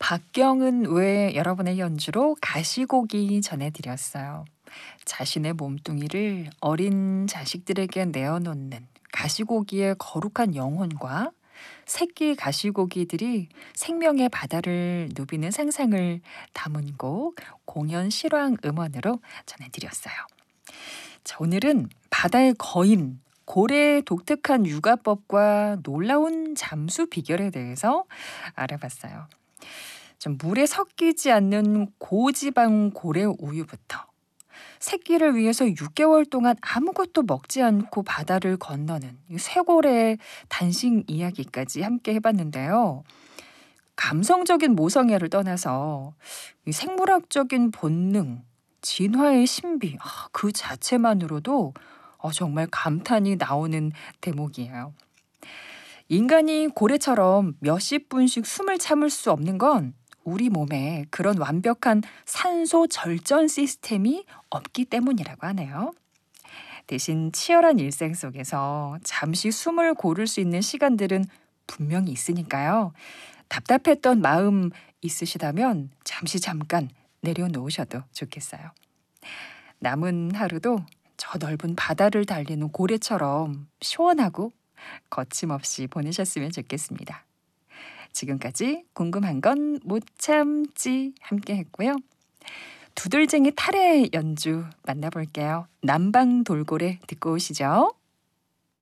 박경은 외 여러분의 연주로 가시고기 전해드렸어요. 자신의 몸뚱이를 어린 자식들에게 내어놓는 가시고기의 거룩한 영혼과 새끼 가시고기들이 생명의 바다를 누비는 상상을 담은 곡 공연 실황 음원으로 전해드렸어요. 자, 오늘은 바다의 거인, 고래의 독특한 육아법과 놀라운 잠수 비결에 대해서 알아봤어요. 좀 물에 섞이지 않는 고지방 고래 우유부터 새끼를 위해서 6개월 동안 아무것도 먹지 않고 바다를 건너는 이 쇠고래의 단식 이야기까지 함께 해봤는데요. 감성적인 모성애를 떠나서 이 생물학적인 본능, 진화의 신비, 그 자체만으로도 정말 감탄이 나오는 대목이에요. 인간이 고래처럼 몇십 분씩 숨을 참을 수 없는 건 우리 몸에 그런 완벽한 산소 절전 시스템이 없기 때문이라고 하네요. 대신 치열한 일생 속에서 잠시 숨을 고를 수 있는 시간들은 분명히 있으니까요. 답답했던 마음 있으시다면 잠깐 내려놓으셔도 좋겠어요. 남은 하루도 저 넓은 바다를 달리는 고래처럼 시원하고 거침없이 보내셨으면 좋겠습니다. 지금까지 궁금한 건 못 참지 함께 했고요. 두들쟁이 탈의 연주 만나볼게요. 남방 돌고래 듣고 오시죠.